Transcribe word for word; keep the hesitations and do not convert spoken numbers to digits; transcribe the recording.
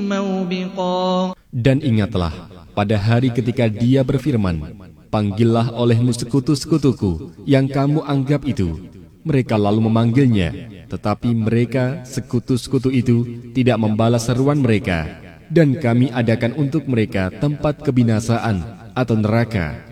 موبقا. Dan ingatlah pada hari ketika Dia berfirman, panggillah olehmu sekutu-sekutuku yang kamu anggap itu. Mereka lalu memanggilnya, tetapi mereka sekutu-sekutu itu tidak membalas seruan mereka. Dan kami adakan untuk mereka tempat kebinasaan atau neraka.